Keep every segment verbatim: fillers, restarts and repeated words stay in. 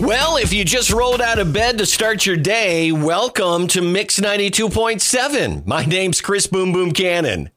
Well, if you just rolled out of bed to start your day, welcome to Mix ninety-two point seven. My name's Chris Boom Boom Cannon.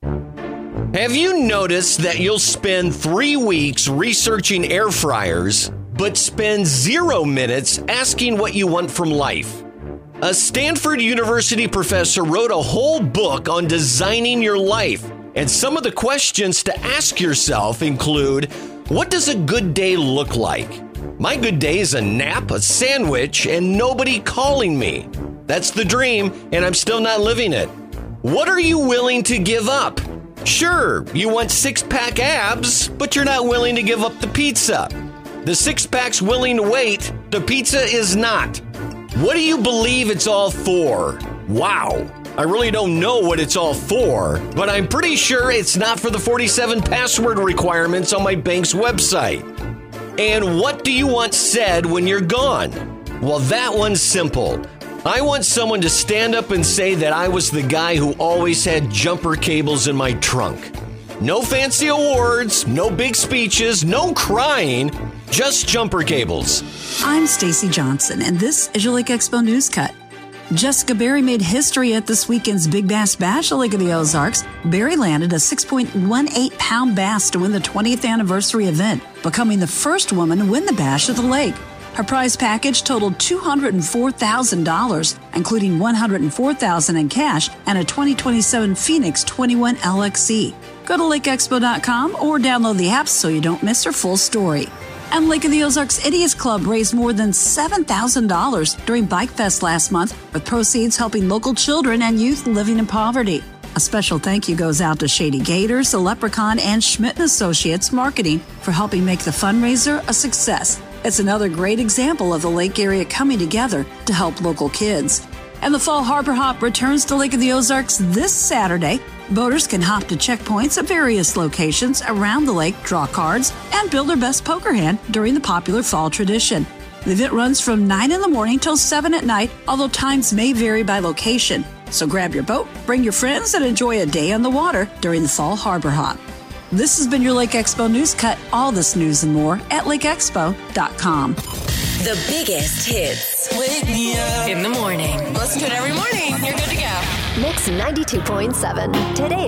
Have you noticed that you'll spend three weeks researching air fryers, but spend zero minutes asking what you want from life? A Stanford University professor wrote a whole book on designing your life, and some of the questions to ask yourself include, what does a good day look like? My good day is a nap, a sandwich, and nobody calling me. That's the dream, and I'm still not living it. What are you willing to give up? Sure, you want six-pack abs, but you're not willing to give up the pizza. The six-pack's willing to wait, the pizza is not. What do you believe it's all for? Wow, I really don't know what it's all for, but I'm pretty sure it's not for the forty-seven password requirements on my bank's website. And what do you want said when you're gone? Well, that one's simple. I want someone to stand up and say that I was the guy who always had jumper cables in my trunk. No fancy awards, no big speeches, no crying, just jumper cables. I'm Stacy Johnson, and this is your Lake Expo News Cut. Jessica Berry made history at this weekend's Big Bass Bash at Lake of the Ozarks. Berry landed a six point one eight pound bass to win the twentieth anniversary event, becoming the first woman to win the bash at the lake. Her prize package totaled two hundred four thousand dollars, including one hundred four thousand dollars in cash and a twenty twenty-seven Phoenix twenty-one L X E. Go to lake expo dot com or download the app so you don't miss her full story. And Lake of the Ozarks Idiots Club raised more than seven thousand dollars during Bike Fest last month, with proceeds helping local children and youth living in poverty. A special thank you goes out to Shady Gators, The Leprechaun, and Schmidt and Associates Marketing for helping make the fundraiser a success. It's another great example of the lake area coming together to help local kids. And the Fall Harbor Hop returns to Lake of the Ozarks this Saturday. Boaters can hop to checkpoints at various locations around the lake, draw cards, and build their best poker hand during the popular fall tradition. The event runs from nine in the morning till seven at night, although times may vary by location. So grab your boat, bring your friends, and enjoy a day on the water during the Fall Harbor Hop. This has been your Lake Expo News Cut. All this news and more at lake expo dot com. The biggest hits. Wake me up in the morning. Listen to it every morning. You're good to go. Mix ninety-two point seven. Today.